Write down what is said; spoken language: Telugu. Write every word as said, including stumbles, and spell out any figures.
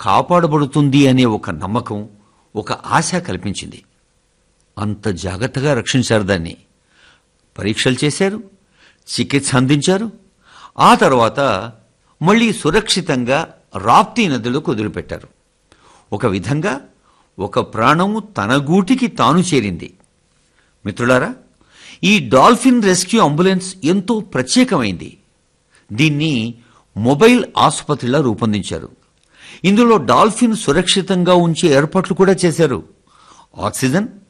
కాపాడబడుతుంది అనే ఒక నమ్మకం, ఒక ఆశ కల్పించింది. అంత జాగ్రత్తగా రక్షించారు దాన్ని. పరీక్షలు చేశారు, చికిత్స అందించారు. ఆ తర్వాత మళ్లీ సురక్షితంగా రాప్తీ నదిలోకి వదిలిపెట్టారు. ఒక విధంగా ఒక ప్రాణము తన గూటికి తాను చేరింది. మిత్రులారా, ఈ డాల్ఫిన్ రెస్క్యూ అంబులెన్స్ ఎంతో ప్రత్యేకమైంది. దీన్ని మొబైల్ ఆసుపత్రిలా రూపొందించారు. ఇందులో డాల్ఫిన్ సురక్షితంగా ఉంచే ఏర్పాట్లు కూడా చేశారు. ఆక్సిజన్,